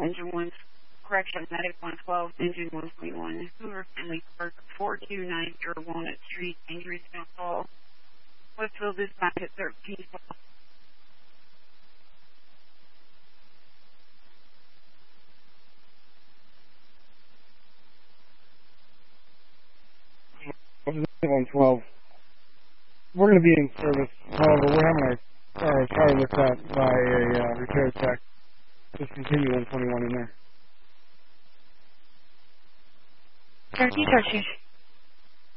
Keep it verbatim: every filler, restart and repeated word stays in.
engine one, correction, medic one twelve, engine one twenty-one, Hoover Family Park, four two nine zero Walnut Street, injuries no call. Westfield dispatch at thirteen twelve. one twelve. We're going to be in service. However, we're having our, our car looked at by a uh, repair tech. Just continue one twenty-one in there. thirteen,